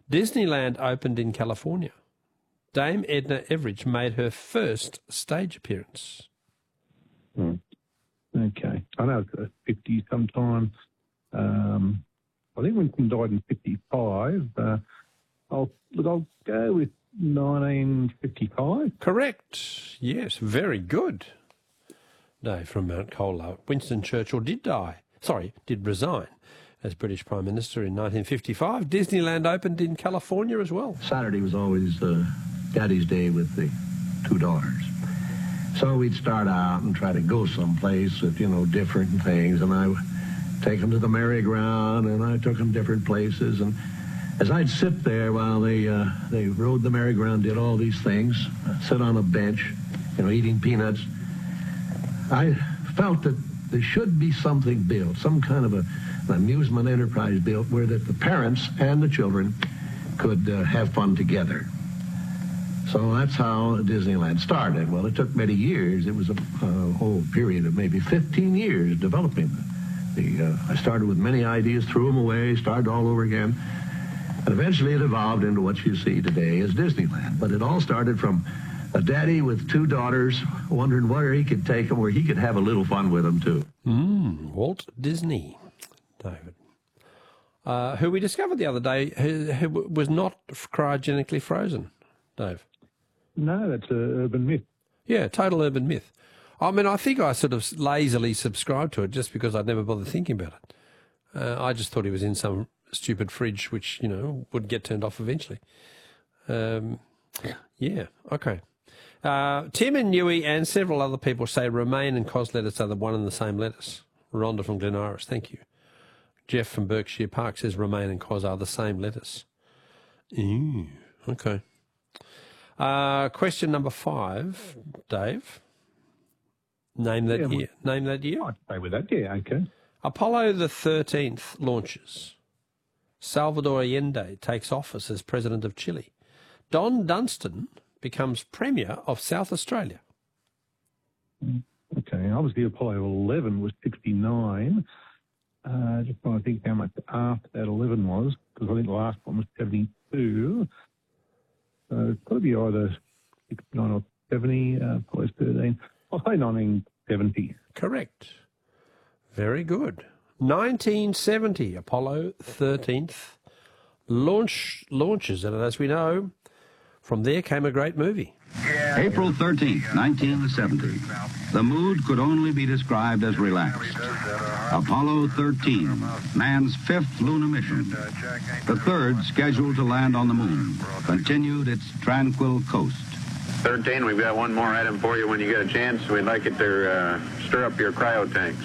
Disneyland opened in California. Dame Edna Everage made her first stage appearance. Okay. I know it's 50 sometime. I think Winston died in 55. I'll go with 1955. Correct. Yes, very good. Dave from Mount Colah. Winston Churchill did resign as British Prime Minister in 1955. Disneyland opened in California as well. Saturday was always Daddy's Day with the two daughters. So we'd start out and try to go someplace with, different things. And I would take them to the merry-go-round, and I took them different places. And as I'd sit there while they rode the merry-go-round, did all these things, sit on a bench, eating peanuts, I felt that there should be something built, some kind of an amusement enterprise built where that the parents and the children could have fun together. So that's how Disneyland started. Well, it took many years. It was a whole period of maybe 15 years developing. I started with many ideas, threw them away, started all over again. And eventually it evolved into what you see today as Disneyland. But it all started from a daddy with two daughters wondering where he could take them, where he could have a little fun with them, too. Walt Disney, David. Who we discovered the other day who was not cryogenically frozen, Dave. No, that's an urban myth. Yeah, total urban myth. I mean, I think I sort of lazily subscribed to it just because I'd never bothered thinking about it. I just thought he was in some stupid fridge which, would get turned off eventually. Yeah, okay. Tim and Newey and several other people say Romaine and Cos lettuce are the one and the same lettuce. Rhonda from Glen Iris, thank you. Jeff from Berkshire Park says Romaine and Cos are the same lettuce. Okay. Question number 5, Dave. Name that year. Name that year. I'd stay with that, yeah, okay. Apollo the 13th launches. Salvador Allende takes office as president of Chile. Don Dunstan becomes Premier of South Australia. Okay, obviously Apollo 11 was 69. Just trying to think how much after that 11 was, because I think the last one was 72. So it's got to be either 69 or 70, Apollo 13. I'll say 1970. Correct. Very good. 1970, Apollo 13th launches, and as we know, from there came a great movie. April 13th, 1970. The mood could only be described as relaxed. Apollo 13, man's 5th lunar mission. The 3rd scheduled to land on the moon, continued its tranquil coast. 13, we've got one more item for you when you get a chance. We'd like it to stir up your cryo tanks.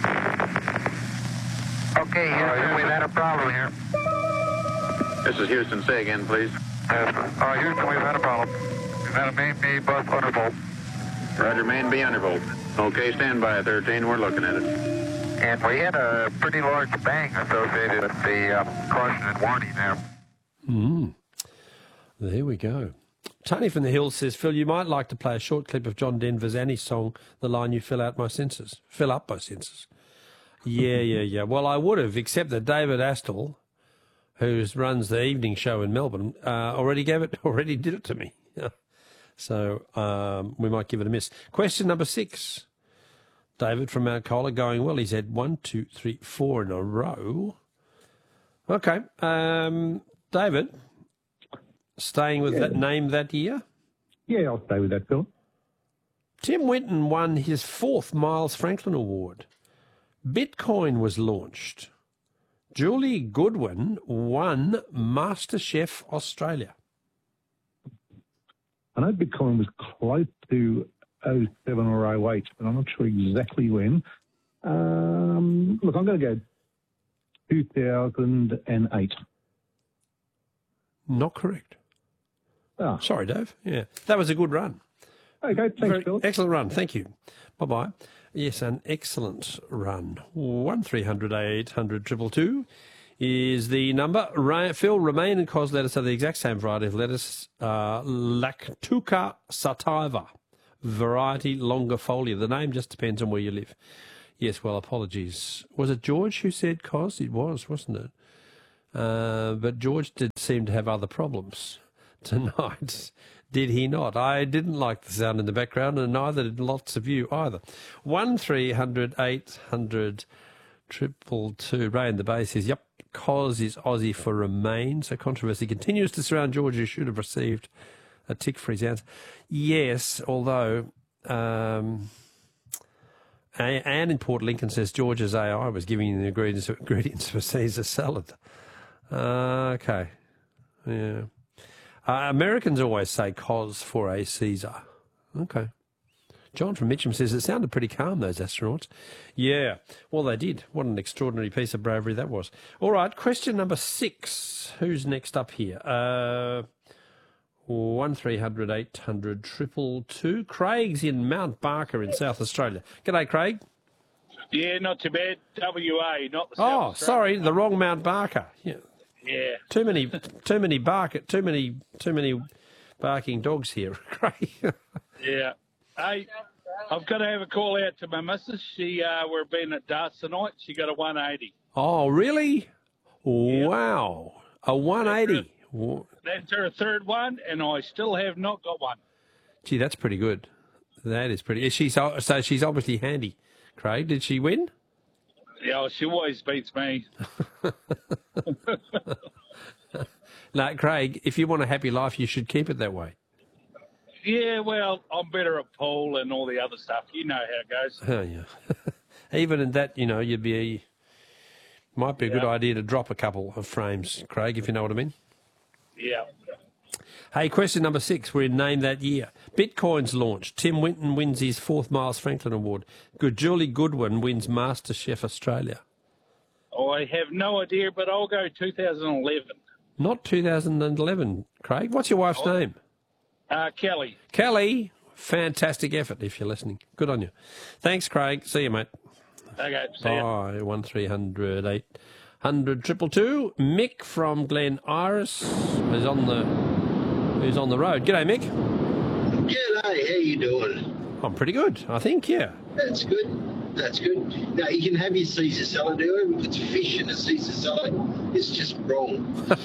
Okay, Houston, we've had a problem here. This is Houston. Say again, please. Houston, we've had a problem. We've had a main B bus undervolt. Roger, main B undervolt. Okay, stand by, 13. We're looking at it. And we had a pretty large bang associated with the caution and warning there. There we go. Tony from the Hills says, Phil, you might like to play a short clip of John Denver's Annie song, the line, "You fill up my senses." Yeah. Well, I would have, except that David Astle, who runs the evening show in Melbourne, already did it to me. So we might give it a miss. Question number 6. David from Mount Colah, going well. He's had 1, 2, 3, 4 in a row. Okay. David, staying with that name that year? Yeah, I'll stay with that, Phil. Tim Winton won his 4th Miles Franklin Award. Bitcoin was launched. Julie Goodwin won MasterChef Australia. I know Bitcoin was close to 07 or 08, but I'm not sure exactly when. Look, I'm going to go 2008. Not correct. Oh. Sorry, Dave. Yeah, that was a good run. Okay, thanks, Phil. Excellent run. Thank you. Bye-bye. Yes, an excellent run. 1300 800 222 is the number. Phil, Romaine and Cos lettuce are the exact same variety of lettuce. Lactuca sativa, variety longifolia. The name just depends on where you live. Yes, well, apologies. Was it George who said Cos? It was, wasn't it? But George did seem to have other problems tonight. Did he not? I didn't like the sound in the background, and neither did lots of you either. 1300 800 222. Ray in the Bay says, yep, Cos is Aussie for Remain. So controversy continues to surround George, who should have received a tick for his answer. Yes, although Anne in Port Lincoln says George's AI was giving you the ingredients for Caesar salad. Okay. Yeah. Americans always say Cos for a Caesar. Okay. John from Mitcham says it sounded pretty calm, those astronauts. Yeah, well, they did. What an extraordinary piece of bravery that was. All right, question number 6. Who's next up here? 1300 800 222. Craig's in Mount Barker in South Australia. G'day, Craig. Yeah, not too bad. WA, not the South Oh, Australia. sorry, the wrong Mount Barker. Yeah. Yeah. Too many barking dogs here, Craig. Yeah. Hey, I've got to have a call out to my missus. We're being at darts tonight. She got a 180. Oh, really? Wow. A 180. That's her third one, and I still have not got one. Gee, that's pretty good. That is pretty. So she's obviously handy. Craig, did she win? Yeah, she always beats me. No, Craig, if you want a happy life, you should keep it that way. Yeah, well, I'm better at pool and all the other stuff. You know how it goes. Oh, yeah. Even in that, might be a good idea to drop a couple of frames, Craig, if you know what I mean. Yeah. Hey, question number 6. We're in Name That Year. Bitcoin's launched. Tim Winton wins his 4th Miles Franklin Award. Julie Goodwin wins MasterChef Australia. I have no idea, but I'll go 2011. Not 2011, Craig. What's your wife's name? Kelly. Kelly. Fantastic effort, if you're listening. Good on you. Thanks, Craig. See you, mate. Okay, see ya. Bye. 1300 800 222. Mick from Glen Iris is on the road. G'day, Mick. G'day, how you doing? I'm pretty good, I think, yeah. That's good. Now, you can have your Caesar salad, whoever puts fish in a Caesar salad, it's just wrong.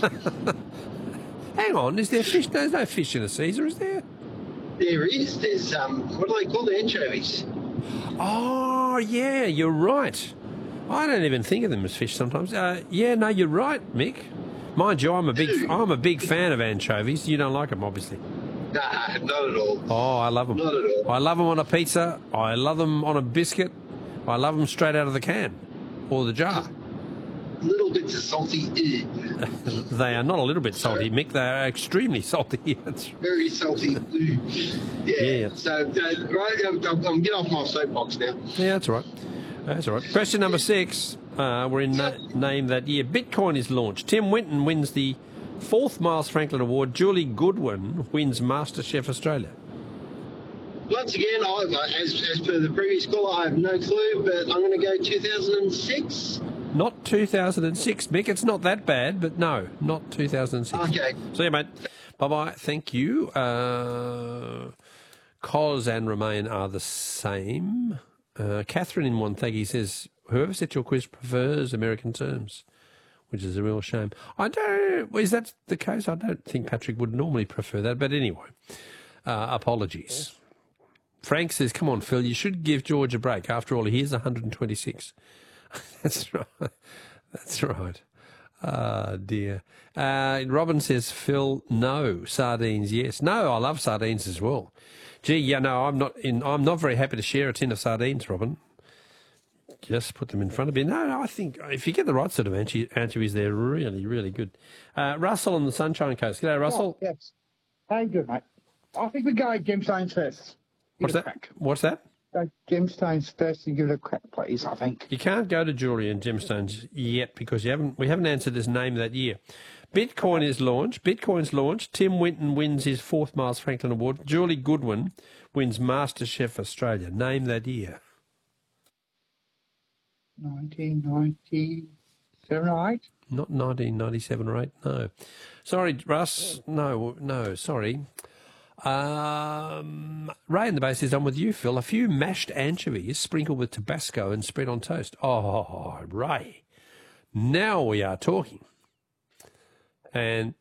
Hang on, is there fish? There's no fish in a Caesar, is there? There is. There's, what do they call the anchovies? Oh, yeah, you're right. I don't even think of them as fish sometimes. Yeah, no, you're right, Mick. Mind you, I'm a big fan of anchovies. You don't like them, obviously. Nah, not at all. Oh, I love them. Not at all. I love them on a pizza. I love them on a biscuit. I love them straight out of the can or the jar. Little bits of salty. They are not a little bit salty, Mick. They are extremely salty. Very salty. Yeah. So, right, I'm getting off my soapbox now. Yeah, that's all right. That's all right. Question number 6. We're in Name That Year. Bitcoin is launched. Tim Winton wins the 4th Miles Franklin Award. Julie Goodwin wins MasterChef Australia. Once again, as per the previous caller, I have no clue, but I'm going to go 2006. Not 2006, Mick. It's not that bad, but no, not 2006. Okay. See you, mate. Bye-bye. Thank you. Cos and Remain are the same. Catherine in Wonthaggi says, whoever set your quiz prefers American terms, which is a real shame. Is that the case? I don't think Patrick would normally prefer that, but anyway, apologies. Frank says, come on, Phil, you should give George a break. After all, he is 126. That's right. That's right. Dear. Robin says, Phil, no. Sardines, yes. No, I love sardines as well. Gee, yeah, no, I'm not very happy to share a tin of sardines, Robin. Just put them in front of you. No, I think if you get the right sort of anchovies, they're really, really good. Russell on the Sunshine Coast. G'day, Russell. Oh, yes. How you good, mate? I think we go gemstones first. What's that? What's that? Go gemstones first and give it a crack, please, I think. You can't go to jewellery and gemstones yet because we haven't answered this Name That Year. Bitcoin's launched. Tim Winton wins his 4th Miles Franklin Award. Julie Goodwin wins MasterChef Australia. Name that year. 1997 or 8? Not 1997 or 8, no. Sorry, Russ. No, sorry. Ray in the Bay says, I'm with you, Phil. A few mashed anchovies sprinkled with Tabasco and spread on toast. Oh, Ray. Now we are talking. And